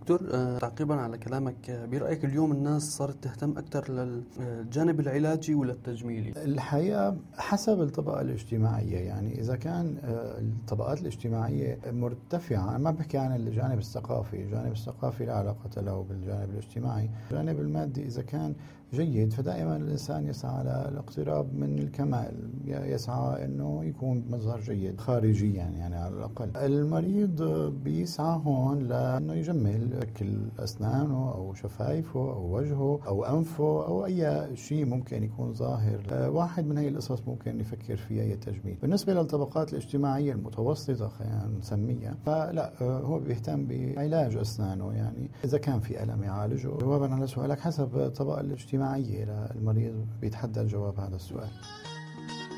دكتور، تعقيبا على كلامك، برأيك اليوم الناس صارت تهتم أكثر للجانب العلاجي ولا التجميلي؟ الحقيقة حسب الطبقة الاجتماعية. يعني إذا كان الطبقات الاجتماعية مرتفعة، أنا ما بحكي عن الجانب الثقافي، الجانب الثقافي لا علاقة له بالجانب الاجتماعي. الجانب المادي إذا كان جيد فدائما الإنسان يسعى للاقتراب من الكمال، يسعى أنه يكون مظهر جيد خارجيا يعني على الأقل. المريض بيسعى هون لأنه يجمل شكل أسنانه أو شفايفه أو وجهه أو أنفه أو أي شيء ممكن يكون ظاهر. واحد من هي القصص ممكن يفكر فيها هي التجميل. بالنسبة للطبقات الاجتماعية المتوسطة خلينا نسميها، فلا، هو بيهتم بعلاج أسنانه. يعني إذا كان في ألم يعالجه. جوابا على سؤالك، حسب الطبقة الاجتماعية للمريض بيتحدد جواب هذا السؤال.